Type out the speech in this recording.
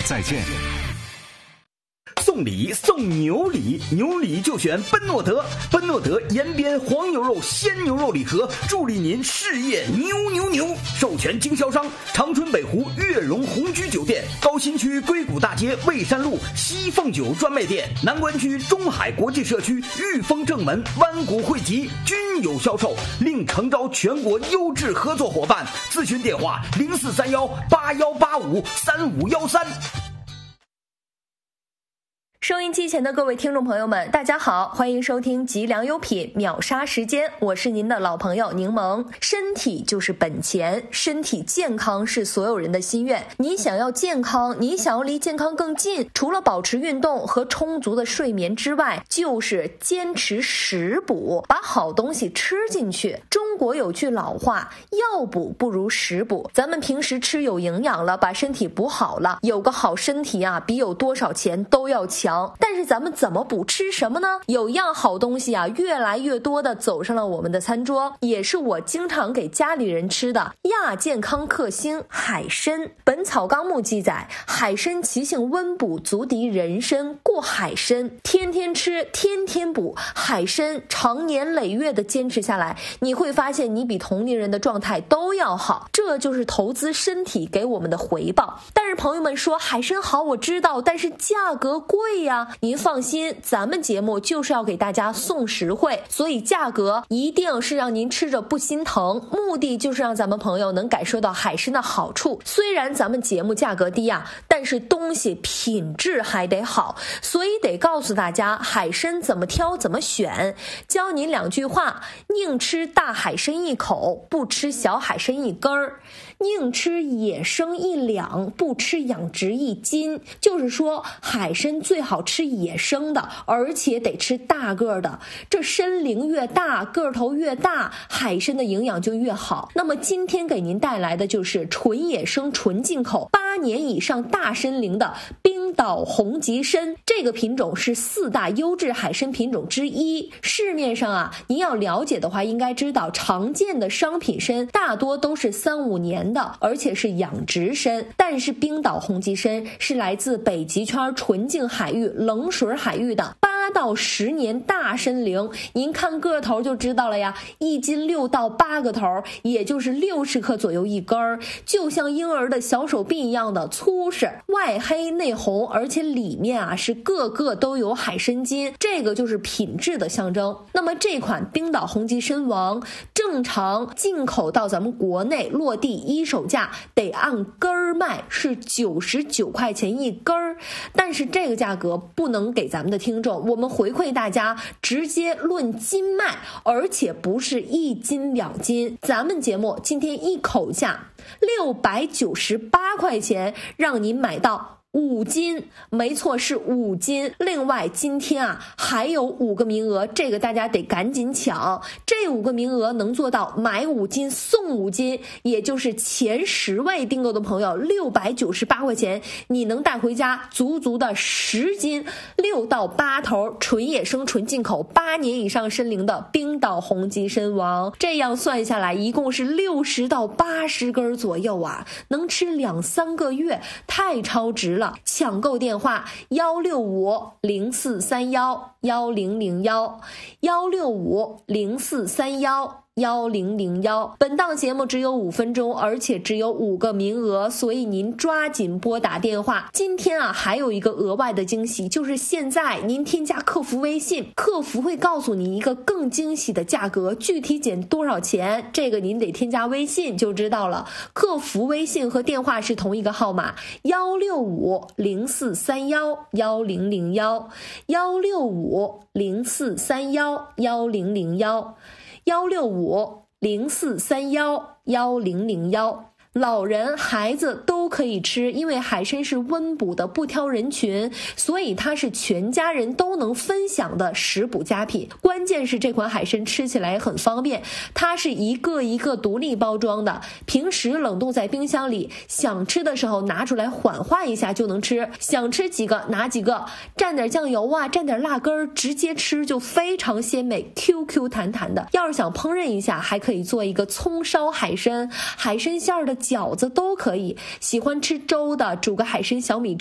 再见。 送礼送牛礼，牛礼就选奔诺德，奔诺德延边黄牛肉鲜牛肉礼盒，助力您事业牛。授权经销商长春北湖悦榕红居酒店，高新区硅谷大街蔚山路西凤酒专卖店，南关区中海国际社区裕丰正门湾谷汇集均有销售，另诚招全国优质合作伙伴。咨询电话043181853513。 收音机前的各位听众朋友们，大家好，欢迎收听极良优品秒杀时间，我是您的老朋友柠檬。身体就是本钱，身体健康是所有人的心愿。你想要健康，你想要离健康更近，除了保持运动和充足的睡眠之外，就是坚持食补，把好东西吃进去。中国有句老话，药补不如食补。咱们平时吃有营养了，把身体补好了，有个好身体啊，比有多少钱都要强。但是咱们怎么补，吃什么呢？有样好东西啊，越来越多的走上了我们的餐桌，也是我经常给家里人吃的亚健康克星海参。本草纲目记载，海参其性温补，足敌人参，故海参天天吃，天天补。海参长年累月的坚持下来，你会发现你比同龄人的状态都要好，这就是投资身体给我们的回报。但是朋友们说海参好，我知道，但是价格贵呀。您放心，咱们节目就是要给大家送实惠，所以价格一定是让您吃着不心疼，目的就是让咱们朋友能感受到海参的好处。虽然咱们节目价格低啊，但是东西品质还得好，所以得告诉大家海参怎么挑怎么选。教您2句话：宁吃大海参一口，不吃小海参一根儿；宁吃野生1两，不吃养殖1斤。就是说海参最好吃野生的，而且得吃大个的，这参龄越大，个头越大，海参的营养就越好。那么今天给您带来的就是纯野生纯进口8年以上大参龄的冰岛红极参，这个品种是4大优质海参品种之一。市面上啊，您要了解的话应该知道，常见的商品参大多都是3-5年的，而且是养殖参，但是冰岛红极参是来自北极圈纯净海域冷水海域的8到10年大参龄，您看个头就知道了呀，1斤6到8个头，也就是60克左右一根儿，就像婴儿的小手臂一样的粗实，外黑内红，而且里面啊是个个都有海参筋，这个就是品质的象征。那么这款冰岛红极参王正常进口到咱们国内落地一手价得按根儿卖，是99块钱一根儿，但是这个价格不能给咱们的听众，我们回馈大家直接论斤卖，而且不是1斤2斤，咱们节目今天一口价698块钱，让您买到5斤，没错，是5斤。另外今天啊还有5个名额，这个大家得赶紧抢，这5个名额能做到买5斤送5斤，也就是前10位订购的朋友698块钱，你能带回家足足的10斤6到8头纯野生纯进口8年以上参龄的冰岛红极参王，这样算下来一共是60到80根左右啊，能吃2-3个月，太超值了。抢购电话165-0431-1001，165-0431-1001。本档节目只有5分钟，而且只有5个名额，所以您抓紧拨打电话。今天啊还有一个额外的惊喜，就是现在您添加客服微信，客服会告诉你一个更惊喜的价格，具体减多少钱，这个您得添加微信就知道了。客服微信和电话是同一个号码，165-0431-1001，165-0431-1001。老人孩子都可以吃，因为海参是温补的，不挑人群，所以它是全家人都能分享的食补佳品。关键是这款海参吃起来很方便，它是一个一个独立包装的，平时冷冻在冰箱里，想吃的时候拿出来缓化一下就能吃，想吃几个拿几个，蘸点酱油啊，蘸点辣根儿，直接吃就非常鲜美 QQ 弹弹的。要是想烹饪一下，还可以做一个葱烧海参，海参馅儿的饺子都可以，喜欢吃粥的煮个海参小米